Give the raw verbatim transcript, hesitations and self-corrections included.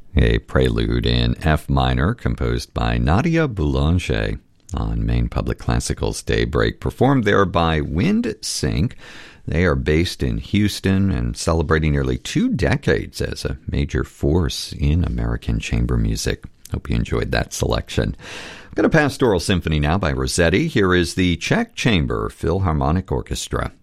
a prelude in F minor composed by Nadia Boulanger on Maine Public Classical's Daybreak, performed there by Wind Sync. They are based in Houston and celebrating nearly two decades as a major force in American chamber music. Hope you enjoyed that selection. I've got a pastoral symphony now by Rossetti. Here is the Czech Chamber Philharmonic Orchestra.